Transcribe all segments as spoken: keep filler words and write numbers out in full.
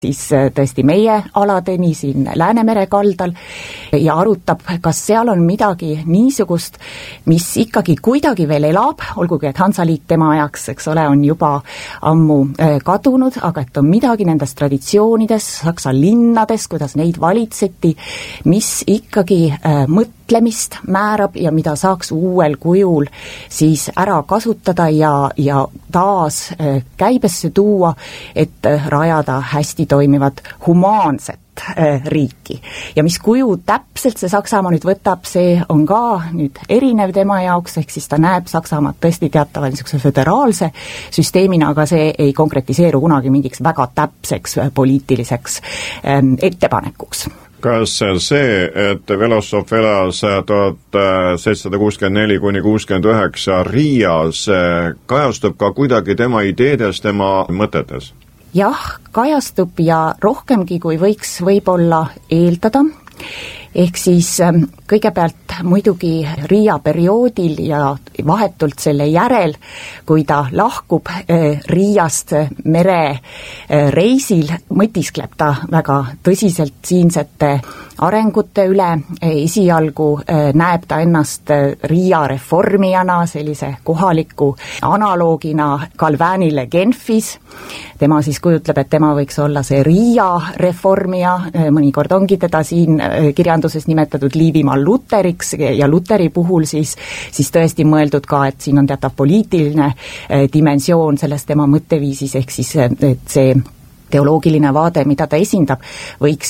siis tõesti meie aladeni siin Läänemere kaldal ja arutab, kas seal on midagi niisugust, mis ikkagi kuidagi veel elab, olgugi et Hansaliit tema ajaks, eks ole, on juba ammu kadunud, aga et on midagi nendes traditsioonides, Saksa linnades, kuidas neid valitseti, mis ikkagi mõtlemist määrab ja mida saaks uuel kujul siis ära kasutada ja, ja taas käibesse tuua, et rajada hästi toimivat humaanset riiki. Ja mis kuju täpselt see Saksamaa nüüd võtab, see on ka nüüd erinev tema jaoks, ehk siis ta näeb Saksamaad tõesti teatava niisuguse föderaalse süsteemina, aga see ei konkretiseeru kunagi mingiks väga täpseks poliitiliseks ettepanekuks. Kas see, et Velosov elas tuhat seitsesada kuuskümmend neli kuni kuuskümmend üheksa Riias, kajastub ka kuidagi tema ideedes, tema mõtetes? Jah, kajastub ja rohkemgi, kui võiks võib-olla eeldada. Ehk siis kõigepealt muidugi Riia perioodil ja vahetult selle järel, kui ta lahkub Riiast merereisil, mõtiskleb ta väga tõsiselt siinsete arengute üle. Esialgu näeb ta ennast Riia reformijana, sellise kohaliku analoogina Galvanile Genfis. Tema siis kujutleb, et tema võiks olla see Riia reformija, mõnikord ongi teda siin kirjanduses nimetatud Liivimaal Luteriks ja Luteri puhul siis, siis tõesti mõeldud ka, et siin on teatav poliitiline dimensioon selles tema mõtteviisis, ehk siis et see teoloogiline vaade, mida ta esindab, võiks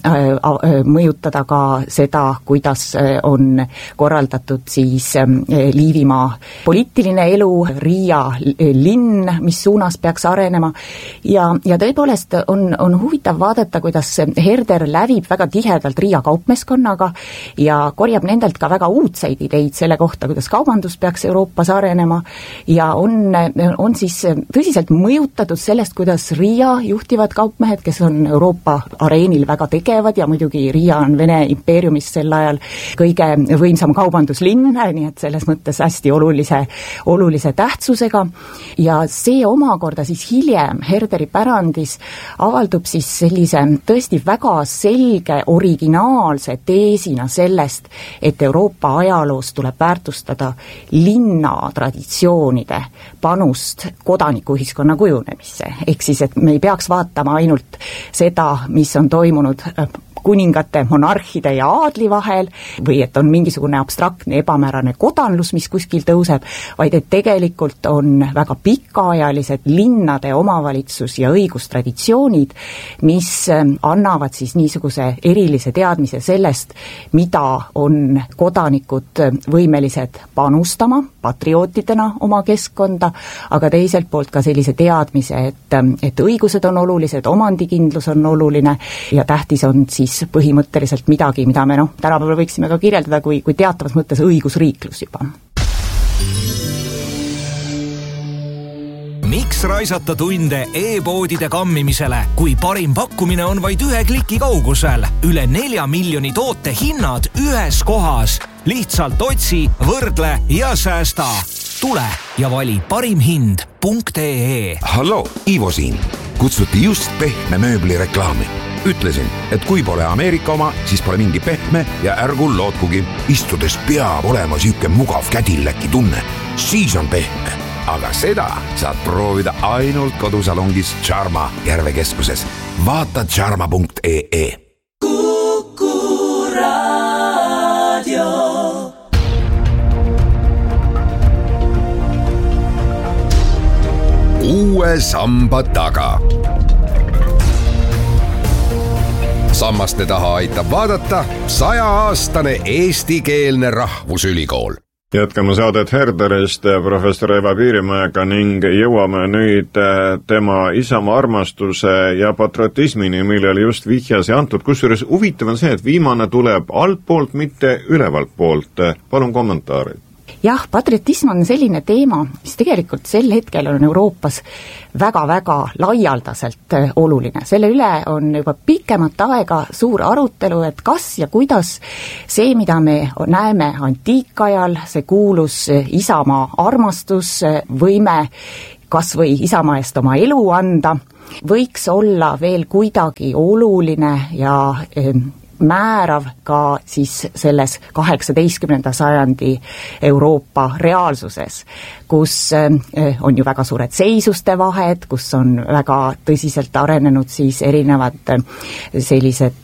mõjutada ka seda, kuidas on korraldatud siis Liivimaa poliitiline elu, Riia linn, mis suunas peaks arenema. Ja, ja tõepoolest on, on huvitav vaadata, kuidas Herder lävib väga tihedalt Riia kaupmeskonnaga ja korjab nendelt ka väga uudseid ideid selle kohta, kuidas kaubandus peaks Euroopas arenema ja on, on siis tõsiselt mõjutatud sellest, kuidas Riia juhti kaupmehed, kes on Euroopa areenil väga tegevad ja muidugi Riia on Vene impeeriumis sel ajal kõige võimsam kaubanduslinn, nii et selles mõttes hästi olulise, olulise tähtsusega. Ja see omakorda siis hiljem Herderi pärandis avaldub siis sellise tõesti väga selge originaalse teesina sellest, et Euroopa ajaloos tuleb väärtustada linna traditsioonide panust kodanikuühiskonna kujunemisse. Ehk siis, et me ei peaks vaatama ainult seda, mis on toimunud kuningate, monarhide ja aadli vahel või et on mingisugune abstraktne ebamäärane kodanlus, mis kuskil tõuseb, vaid et tegelikult on väga pikaajalised linnade omavalitsus ja õigustraditsioonid, mis annavad siis niisuguse erilise teadmise sellest, mida on kodanikud võimelised panustama patriootidena oma keskkonda, aga teiselt poolt ka sellise teadmise, et, et õigused on olulised, omandikindlus on oluline ja tähtis on siis põhimõtteliselt midagi, mida me noh, tänapäeval võiksime ka kirjeldada kui, kui teatavas mõttes õigusriiklus juba. Miks raisata tunde e-poodide kammimisele, kui parim pakkumine on vaid ühe kliki kaugusel? Üle nelja miljoni toote hinnad ühes kohas. Lihtsalt otsi, võrdle ja säästa. Tule ja vali parim hind punkt ee. Hallo, Ivo siin. Kutsuti just pehme mööbli reklaami. Ütlesin, et kui pole Ameerika oma, siis pole mingi pehme ja ärgu lootkugi. Istudes peab olema siuke mugav kädilläki tunne. Siis on pehme. Aga seda saad proovida ainult kodusalongis Charma Järvekeskuses. Vaata charma punkt ee. Kuku Raadio. Uue samba taga. Sammaste taha aitab vaadata sajaaastane eestikeelne rahvusülikool. Jätkame saadet Herderist professor Eva Piirimäega ning jõuame nüüd tema isamaa armastuse ja patriotismini, millele just vihjas ja antud. Kusjuures huvitav on see, et viimane tuleb altpoolt, mitte ülevalt poolt. Palun kommentaari. Jah, patriotism on selline teema, mis tegelikult sel hetkel on Euroopas väga-väga laialdaselt oluline. Selle üle on juba pikemat aega suur arutelu, et kas ja kuidas see, mida me näeme antiikajal, see kuulus isamaa armastus, võime kas või isamaa eest oma elu anda, võiks olla veel kuidagi oluline ja määrav ka siis selles kaheksateistkümnenda sajandi Euroopa reaalsuses, kus on ju väga suured seisuste vahed, kus on väga tõsiselt arenenud siis erinevad sellised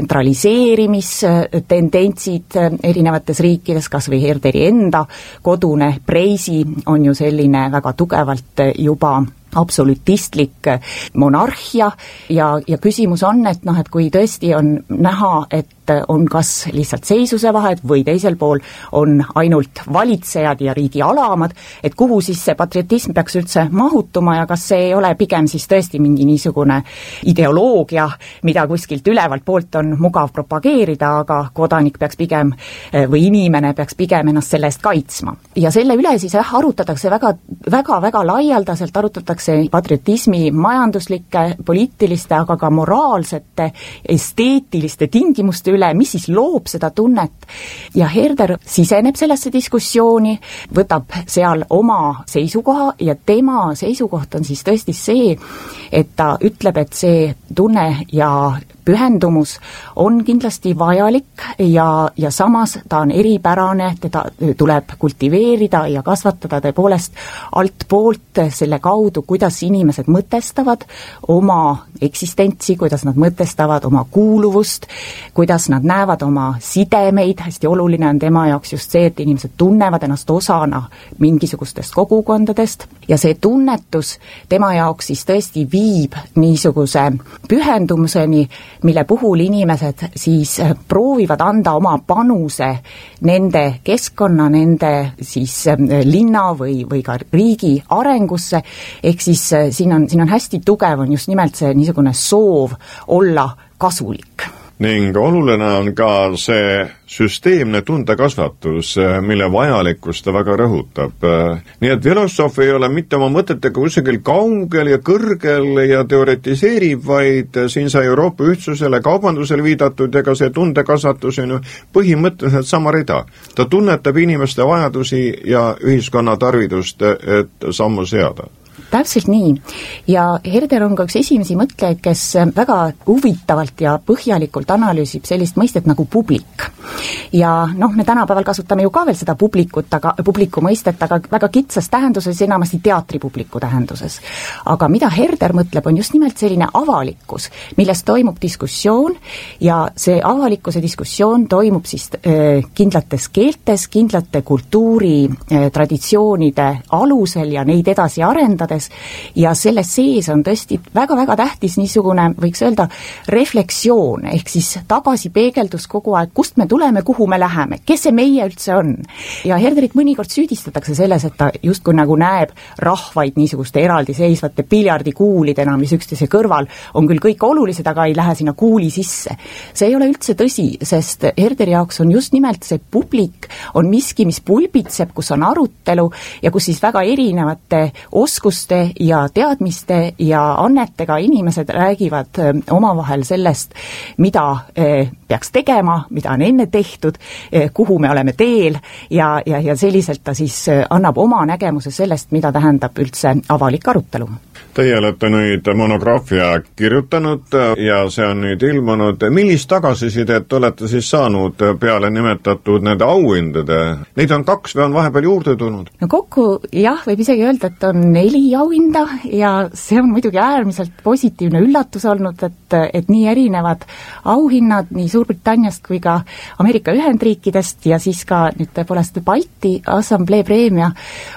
tsentraliseerimistendentsid erinevates riikides, kas või Herderi enda kodune Preisi on ju selline väga tugevalt juba absolutistlik monarhia ja, ja küsimus on, et noh, et kui tõesti on näha, et on kas lihtsalt seisusevahed või teisel pool on ainult valitsejad ja riigi alamad, et kuhu siis see patriotism peaks üldse mahutuma ja kas see ei ole pigem siis tõesti mingi niisugune ideoloogia, mida kuskilt ülevalt poolt on mugav propageerida, aga kodanik peaks pigem või inimene peaks pigem ennast selle eest kaitsma. Ja selle üle siis jah, arutatakse väga, väga, väga laialdaselt, arutatakse patriotismi majanduslike, poliitiliste, aga ka moraalsete, esteetiliste tingimuste üle, mis siis loob seda tunnet. Ja Herder siseneb sellesse diskussiooni, võtab seal oma seisukoha ja tema seisukoht on siis tõesti see, et ta ütleb, et see tunne ja pühendumus on kindlasti vajalik ja, ja samas ta on eripärane, teda tuleb kultiveerida ja kasvatada tõepoolest alt poolt selle kaudu, kuidas inimesed mõtestavad oma eksistentsi, kuidas nad mõtestavad oma kuuluvust, kuidas nad näevad oma sidemeid, hästi oluline on tema jaoks just see, et inimesed tunnevad ennast osana mingisugustest kogukondadest ja see tunnetus tema jaoks siis tõesti viib niisuguse pühendumuseni, mille puhul inimesed siis proovivad anda oma panuse nende keskkonna, nende siis linna või, või ka riigi arengusse, ehk siis siin on, siin on hästi tugev on just nimelt see niisugune soov olla kasulik. Ning oluline on ka see süsteemne tundekasvatus, mille vajalikkust ta väga rõhutab. Nii et filosoof ei ole mitte oma mõtetega kusagil kaugel ja kõrgel ja teoretiseerib, vaid siin sai Euroopa ühtsusele, kaubandusele viidatud ja ka see tundekasvatus on ju põhimõtteliselt sama rida. Ta tunnetab inimeste vajadusi ja ühiskonna tarvidust, et sammu seada. Täpselt nii. Ja Herder on ka üks esimesi mõtlejaid, kes väga huvitavalt ja põhjalikult analüüsib sellist mõistet nagu publik. Ja noh, me tänapäeval kasutame ju ka veel seda publikut, aga, publiku mõistet, aga väga kitsas tähenduses, enamasti teatripubliku tähenduses. Aga mida Herder mõtleb, on just nimelt selline avalikkus, milles toimub diskussioon ja see avalikkuse diskussioon toimub siis äh, kindlates keeltes, kindlate kultuuri äh, traditsioonide alusel ja neid edasi arendades ja selle sees on tõesti väga-väga tähtis niisugune, võiks öelda, refleksioon, ehk siis tagasipeegeldus kogu aeg, kust me tuleme, kuhu me läheme, kes see meie üldse on. Ja Herderit mõnikord süüdistatakse selles, et ta justkui nagu näeb rahvaid niisuguste eraldiseisvate piljardikuulidena, mis üksteise kõrval on küll kõik olulised, aga ei lähe sinna kuuli sisse. See ei ole üldse tõsi, sest Herderi jaoks on just nimelt see publik, on miski, mis pulbitseb, kus on arutelu ja kus siis väga erinevate oskuste ja teadmiste ja annetega inimesed räägivad omavahel sellest, mida peaks tegema, mida on enne tehtud, kuhu me oleme teel ja, ja, ja selliselt ta siis annab oma nägemuse sellest, mida tähendab üldse avalik arutelu. Teie olete nüüd monograafia kirjutanud ja see on nüüd ilmunud. Millist tagasisidet olete siis saanud peale nimetatud nende auhindade? Neid on kaks või on vahepeal juurde tulnud? No kokku jah, võib isegi öelda, et on neli auhinda ja see on muidugi äärmiselt positiivne üllatus olnud, et, et nii erinevad auhinnad nii Suurbritanniast kui ka Ameerika Ühendriikidest ja siis ka nüüd tõepoolest Balti Assamblee preemia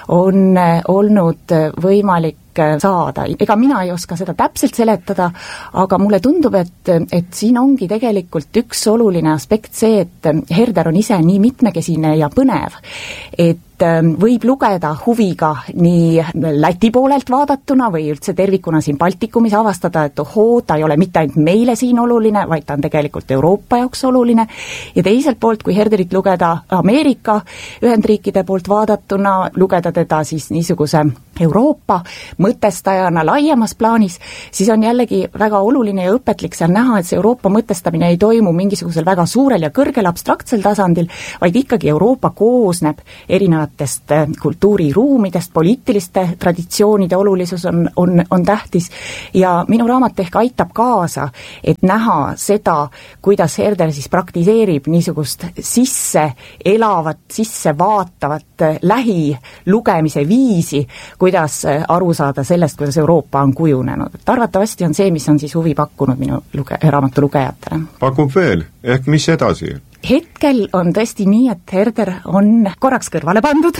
on olnud võimalik saada. Ega mina ei oska seda täpselt seletada, aga mulle tundub, et, et siin ongi tegelikult üks oluline aspekt see, et Herder on ise nii mitmekesine ja põnev, et võib lugeda huviga nii Läti poolelt vaadatuna või üldse tervikuna siin Baltikumis avastada, et ohoo, ta ei ole mitte ainult meile siin oluline, vaid ta on tegelikult Euroopa jaoks oluline ja teiselt poolt, kui Herderit lugeda Ameerika Ühendriikide poolt vaadatuna, lugeda teda siis niisuguse Euroopa mõtestajana laiemas plaanis, siis on jällegi väga oluline ja õpetlik seal näha, et see Euroopa mõtestamine ei toimu mingisugusel väga suurel ja kõrgel abstraktsel tasandil, vaid ikkagi Euroopa koosneb erinevat erinevatest kultuuriruumidest, poliitiliste traditsioonide olulisus on, on, on tähtis ja minu raamat ehk aitab kaasa, et näha seda, kuidas Herder siis praktiseerib niisugust sisse elavat, sisse vaatavat lähilugemise viisi, kuidas aru saada sellest, kuidas Euroopa on kujunenud. Et arvatavasti on see, mis on siis huvi pakkunud minu luge- raamatu lugejatele. Pakub veel, ehk mis edasi? Hetkel on tõesti nii, et Herder on korraks kõrvale pandud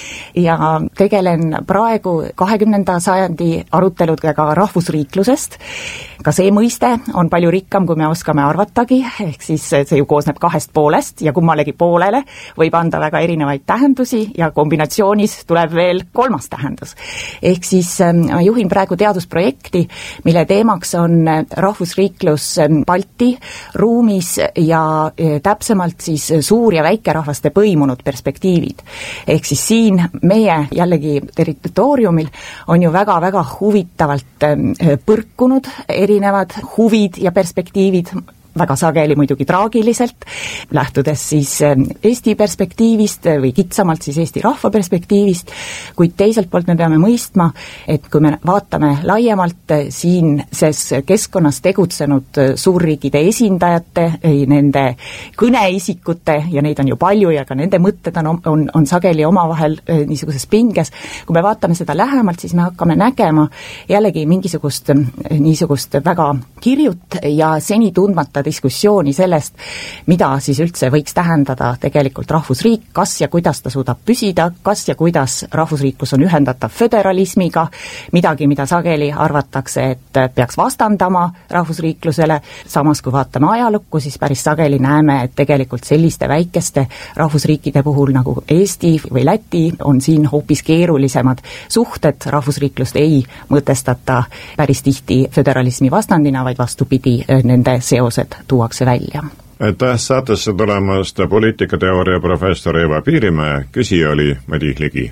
ja tegelen praegu kahekümnenda sajandi aruteludega rahvusriiklusest. Ka see mõiste on palju rikkam, kui me oskame arvatagi, ehk siis see ju koosneb kahest poolest ja kummalegi poolele võib anda väga erinevaid tähendusi ja kombinatsioonis tuleb veel kolmas tähendus. Ehk siis ma juhin praegu teadusprojekti, mille teemaks on rahvusriiklus Balti ruumis ja täpsemalt siis suur- ja väikerahvaste põimunud perspektiivid. Ehk siis siin meie jällegi territooriumil on ju väga-väga huvitavalt põrkunud erinevad huvid ja perspektiivid, väga sageli muidugi traagiliselt, lähtudes siis Eesti perspektiivist või kitsamalt siis Eesti rahva perspektiivist, kuid teiselt poolt me peame mõistma, et kui me vaatame laiemalt siin ses keskkonnas tegutsenud suurriikide esindajate, nende kõneisikute, ja neid on ju palju ja ka nende mõtted on, on, on sageli omavahel niisuguses pinges, kui me vaatame seda lähemalt, siis me hakkame nägema jällegi mingisugust niisugust väga kirjut ja seni tundmata diskussiooni sellest, mida siis üldse võiks tähendada tegelikult rahvusriik, kas ja kuidas ta suudab püsida, kas ja kuidas rahvusriiklus on ühendatav föderalismiga, midagi, mida sageli arvatakse, et peaks vastandama rahvusriiklusele, samas kui vaatame ajalukku, siis päris sageli näeme, et tegelikult selliste väikeste rahvusriikide puhul nagu Eesti või Läti on siin hoopis keerulisemad suhted, rahvusriiklust ei mõtestata päris tihti föderalismi vastandina, vaid vastupidi, nende seosed tuuakse välja. Aitäh saatesse tulemast poliitikateooria professor Eva Piirimäe, küsija oli Madis Ligi.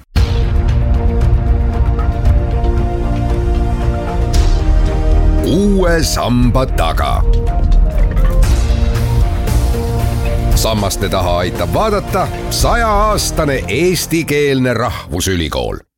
Uue samba taga. Sammaste taha aitab vaadata sajaaastane eestikeelne rahvusülikool.